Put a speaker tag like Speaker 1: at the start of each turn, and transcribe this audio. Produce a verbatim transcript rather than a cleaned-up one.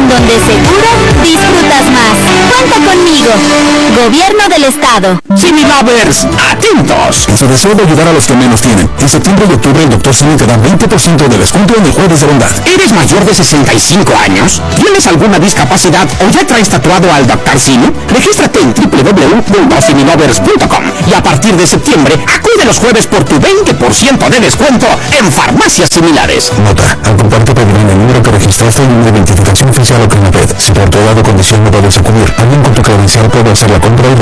Speaker 1: donde seguro disfrutas más. Cuenta conmigo. Gobierno del Estado.
Speaker 2: Simi Lovers, atentos. En su deseo de ayudar a los que menos tienen, en septiembre y octubre el doctor Simi te da veinte por ciento de descuento en el Jueves de Bondad. ¿Eres mayor de sesenta y cinco años? ¿Tienes alguna discapacidad o ya traes tatuado al doctor Simi? Regístrate en doble u doble u doble u punto simi lovers punto com y a partir de septiembre acude los jueves por tu veinte por ciento de descuento en farmacias similares. Nota, al comprarte pedirán el número que registraste y una identificación oficial o CONAPED. Si por tu edad o condición no puedes acudir, alguien con tu credencial puede hacer la compra y